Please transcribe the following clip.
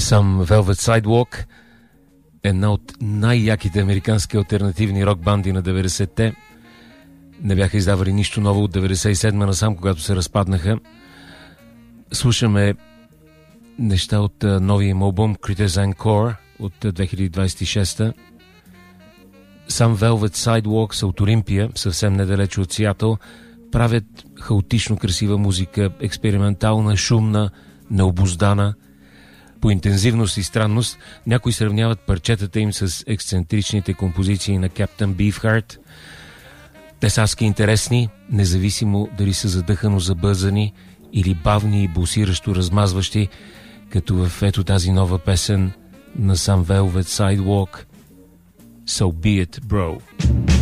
Some Velvet Sidewalk, една от най-яките американски алтернативни рок банди на 90-те. Не бяха издавали нищо ново от 97-ма насам, когато се разпаднаха. Слушаме неща от новия им албум Criticism Core от 2026-та. Some Velvet Sidewalk са от Олимпия, съвсем недалече от Сиатъл. Правят хаотично красива музика, експериментална, шумна, необуздана. По интензивност и странност някои сравняват парчетата им с ексцентричните композиции на Captain Beefheart. Те са адски интересни, независимо дали са задъхано забързани или бавни и бусиращо размазващи, като в ето тази нова песен на Some Velvet Sidewalk, So Be It, Bro.